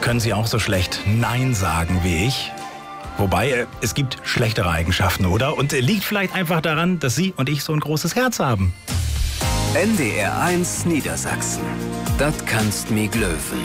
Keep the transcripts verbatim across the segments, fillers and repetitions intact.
Können Sie auch so schlecht Nein sagen wie ich? Wobei, äh, es gibt schlechtere Eigenschaften, oder? Und äh, liegt vielleicht einfach daran, dass Sie und ich so ein großes Herz haben. N D R eins Niedersachsen. Das kannst mi glöwen.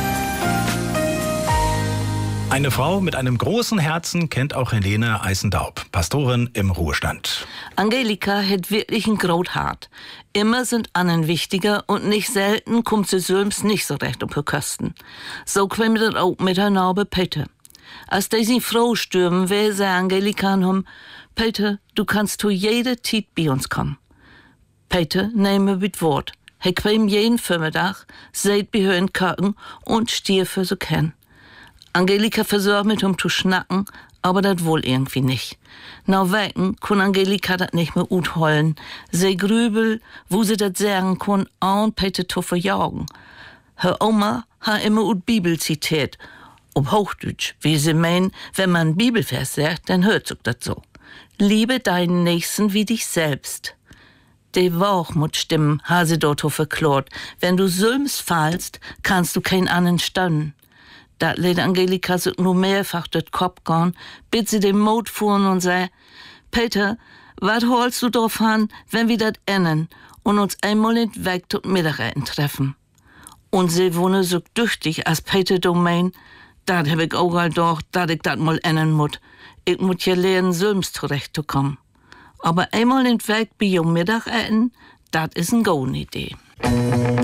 Eine Frau mit einem großen Herzen kennt auch Helene Eisendaub, Pastorin im Ruhestand. Angelika hat wirklich ein groß Hart. Immer sind anderen wichtiger und nicht selten kommt sie selbst nicht so recht auf die Kosten. So käme das auch mit her Nabe Peter. Als diese Frau stürmen will, sei Angelika an ihm, Peter, du kannst zu jeder Zeit bei uns kommen. Peter nehme mit Wort. Er käme jeden Vormittag, seht bei ihr in Kacken und stier für so kennen. Angelika versucht mit ihm zu schnacken, aber das wohl irgendwie nicht. Nach Wecken kann Angelika das nicht mehr gut holen. Sie grübel, wo sie das sagen kann, und Peter zu verjagen. Her Oma hat immer ut Bibel zitiert. Auf Hochdeutsch, wie sie meinen, wenn man Bibelvers sagt, dann hört sich das so. Liebe deinen Nächsten wie dich selbst. Die Wachmutstimmen ha sie dort verklort. Wenn du Sülms fallst, kannst du kein anderen standen. Dat lädt Angelika sich nur mehrfach durch den Kopf gehen, bis sie den Mut fuhren und sei, Peter, wat holst du drauf an, wenn wir dat ändern und uns einmal in Weg tot Mittagessen treffen? Und sie wohne so düchtig, als Peter domain, dat hab ich auch all doch, dat ich dat mal ändern mut. Ich mut ja lernen, selbst zurechtzukommen. Aber einmal in Weg bei ihrem Mittagessen, dat is n gute Idee.